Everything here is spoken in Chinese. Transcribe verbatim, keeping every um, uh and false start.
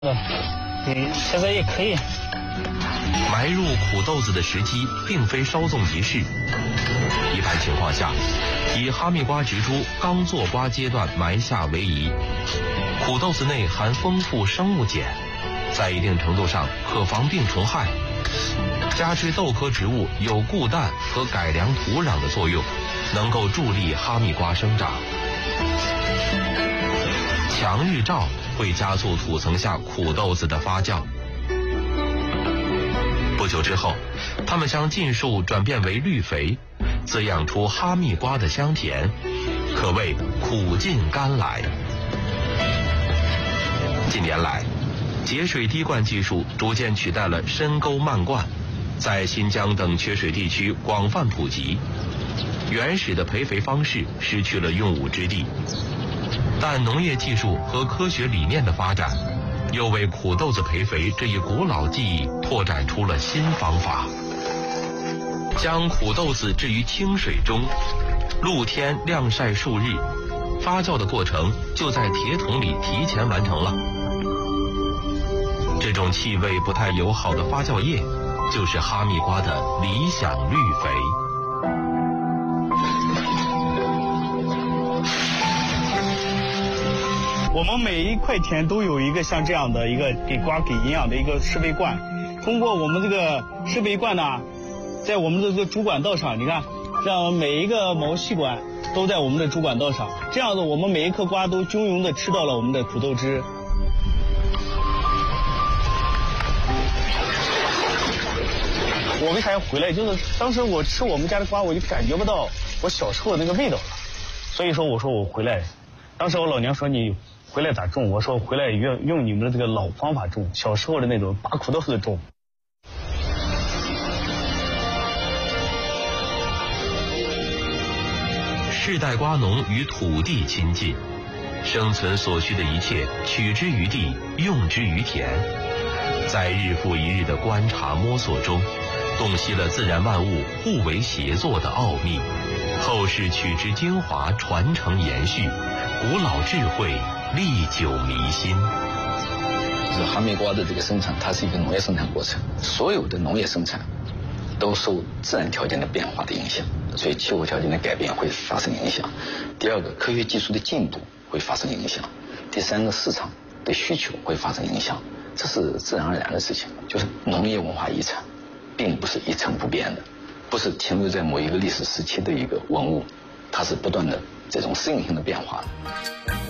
嗯，现在也可以。 埋入苦豆子的时机并非稍纵即逝，一般情况下，以哈密瓜植株刚做瓜阶段埋下为宜。苦豆子内含丰富生物碱，在一定程度上可防病虫害，加之豆科植物有固氮和改良土壤的作用，能够助力哈密瓜生长。强日照会加速土层下苦豆子的发酵。不久之后，它们将尽数转变为绿肥，滋养出哈密瓜的香甜，可谓苦尽甘来。近年来，节水滴灌技术逐渐取代了深沟漫灌，在新疆等缺水地区广泛普及。原始的培肥方式失去了用武之地，但农业技术和科学理念的发展，又为苦豆子培肥这一古老技艺拓展出了新方法。将苦豆子置于清水中，露天晾晒数日，发酵的过程就在铁桶里提前完成了。这种气味不太友好的发酵液，就是哈密瓜的理想绿肥。 我们每一块田都有一个像这样的一个给瓜给营养的一个施肥罐，通过我们这个施肥罐呢，在我们的这个主管道上，你看，让每一个毛细管都在我们的主管道上，这样子我们每一颗瓜都均匀的吃到了我们的苦豆汁。我为啥要回来？就是当时我吃我们家的瓜，我就感觉不到我小时候的那个味道了，所以说我说我回来。当时我老娘说你回来咋种？我说回来用用你们的这个老方法种，小时候的那种拔苦豆子种。 世代瓜农与土地亲近，生存所需的一切取之于地，用之于田。在日复一日的观察摸索中，洞悉了自然万物互为协作的奥秘，后世取之精华，传承延续，古老智慧历久弥新。 就是哈密瓜的这个生产，它是一个农业生产过程，所有的农业生产都受自然条件的变化的影响，所以气候条件的改变会发生影响。第二个，科学技术的进步会发生影响。第三个，市场的需求会发生影响，这是自然而然的事情。就是农业文化遗产并不是一成不变的，不是停留在某一个历史时期的一个文物，它是不断的这种适应性的变化的。